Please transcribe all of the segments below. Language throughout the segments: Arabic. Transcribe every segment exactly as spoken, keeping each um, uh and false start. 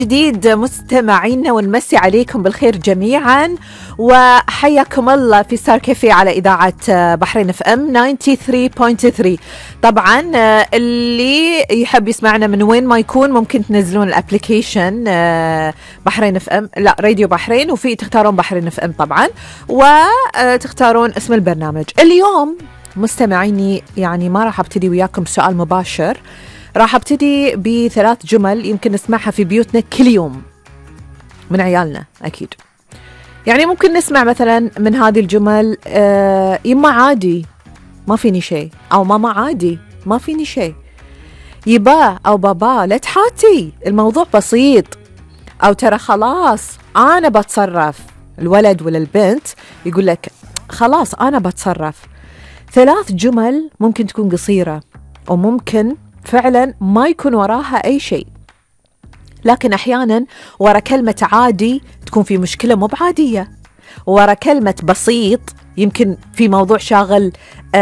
جديد مستمعينا ونمسي عليكم بالخير جميعا وحياكم الله في ستار كافيه على إذاعة بحرين اف ام ثمانية وثلاثين فاصلة ثلاثة. طبعا اللي يحب يسمعنا من وين ما يكون ممكن تنزلون الابليكيشن بحرين اف ام، لا راديو بحرين، وفي تختارون بحرين اف ام طبعا وتختارون اسم البرنامج. اليوم مستمعيني يعني ما راح ابتدي وياكم سؤال مباشر، راح ابتدي بثلاث جمل يمكن نسمعها في بيوتنا كل يوم من عيالنا أكيد. يعني ممكن نسمع مثلا من هذه الجمل آه يما عادي ما فيني شيء، أو ماما عادي ما فيني شيء، يبا أو بابا لا تحاتي الموضوع بسيط، أو ترى خلاص أنا بتصرف. الولد ولا البنت يقول لك خلاص أنا بتصرف. ثلاث جمل ممكن تكون قصيرة وممكن فعلا ما يكون وراها أي شيء، لكن أحيانا ورا كلمة عادي تكون في مشكلة مو بعادية، ورا كلمة بسيط يمكن في موضوع شاغل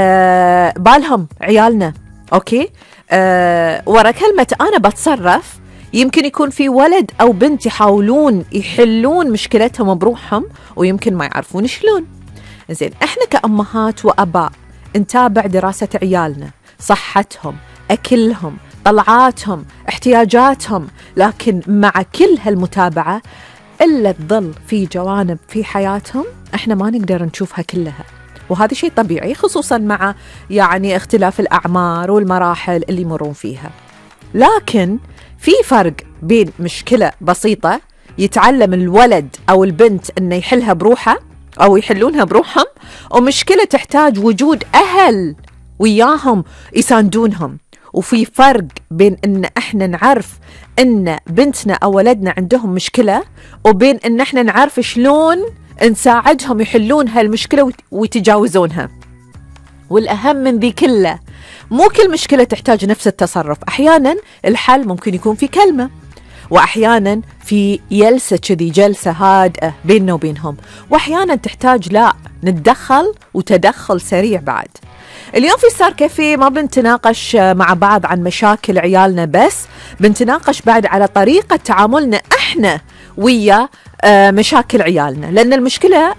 آه بالهم عيالنا. أوكي آه ورا كلمة أنا بتصرف يمكن يكون في ولد أو بنت يحاولون يحلون مشكلتهم بروحهم ويمكن ما يعرفون شلون. زين، إحنا كأمهات وأباء نتابع دراسة عيالنا، صحتهم، أكلهم، طلعاتهم، احتياجاتهم، لكن مع كل هالمتابعة إلا تظل في جوانب في حياتهم إحنا ما نقدر نشوفها كلها، وهذا شيء طبيعي خصوصا مع يعني اختلاف الأعمار والمراحل اللي يمرون فيها. لكن في فرق بين مشكلة بسيطة يتعلم الولد أو البنت إنه يحلها بروحه أو يحلونها بروحهم، ومشكلة تحتاج وجود أهل وياهم يساندونهم. وفي فرق بين ان احنا نعرف ان بنتنا او ولدنا عندهم مشكلة وبين ان احنا نعرف شلون نساعدهم يحلون هالمشكلة ويتجاوزونها. والاهم من ذي كله مو كل مشكلة تحتاج نفس التصرف، احيانا الحل ممكن يكون في كلمة، واحيانا في جلسة كذي جلسة هادئة بيننا وبينهم، واحيانا تحتاج لا نتدخل وتدخل سريع. بعد اليوم في ستار كافيه ما بنتناقش مع بعض عن مشاكل عيالنا بس، بنتناقش بعد على طريقة تعاملنا احنا ويا مشاكل عيالنا، لأن المشكلة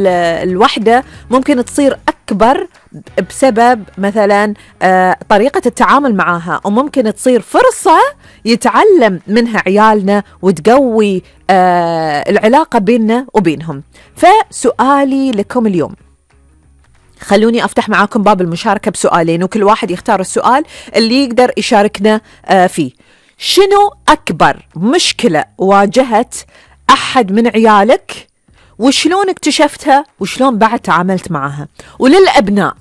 الوحدة ممكن تصير أكبر بسبب مثلا طريقة التعامل معها، وممكن تصير فرصة يتعلم منها عيالنا وتقوي العلاقة بيننا وبينهم. فسؤالي لكم اليوم، خلوني أفتح معاكم باب المشاركة بسؤالين وكل واحد يختار السؤال اللي يقدر يشاركنا فيه. شنو أكبر مشكلة واجهت أحد من عيالك وشلون اكتشفتها وشلون بعد تعاملت معها؟ وللأبناء،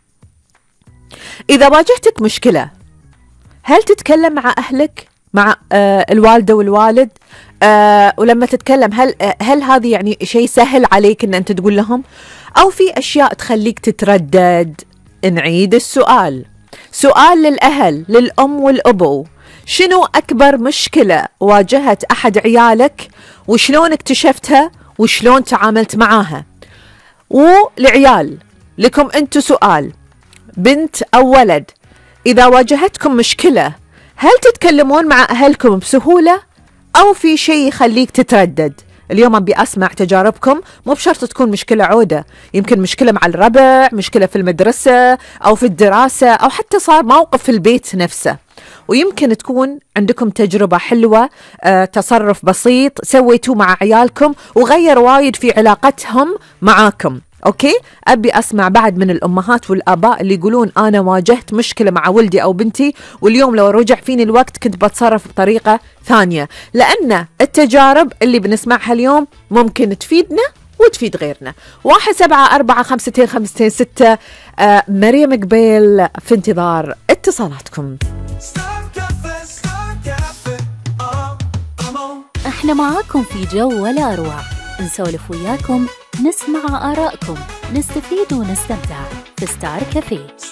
إذا واجهتك مشكلة هل تتكلم مع أهلك، مع آه الوالدة والوالد؟ آه ولما تتكلم هل آه هل هذه يعني شيء سهل عليك ان انت تقول لهم، او في اشياء تخليك تتردد؟ نعيد السؤال، سؤال للاهل للام والابو، شنو اكبر مشكلة واجهت احد عيالك وشلون اكتشفتها وشلون تعاملت معاها؟ ولعيال لكم انتو سؤال، بنت او ولد، اذا واجهتكم مشكلة هل تتكلمون مع أهلكم بسهولة أو في شيء يخليك تتردد؟ اليوم أبي أسمع تجاربكم، مو بشرط تكون مشكلة عودة، يمكن مشكلة مع الربع، مشكلة في المدرسة أو في الدراسة، أو حتى صار موقف في البيت نفسه، ويمكن تكون عندكم تجربة حلوة، آه، تصرف بسيط سويتوه مع عيالكم وغير وايد في علاقتهم معاكم. أوكي، أبي أسمع بعد من الأمهات والآباء اللي يقولون أنا واجهت مشكلة مع ولدي أو بنتي واليوم لو رجع فيني الوقت كنت بتصرف بطريقة ثانية، لأن التجارب اللي بنسمعها اليوم ممكن تفيدنا وتفيد غيرنا. واحد سبعة أربعة خمستين خمستين ستة. آه مريم قبيل في انتظار اتصالاتكم. احنا معاكم في جو ولا أروع، نسولف وياكم، نسمع آرائكم، نستفيد ونستمتع في ستار كافيه.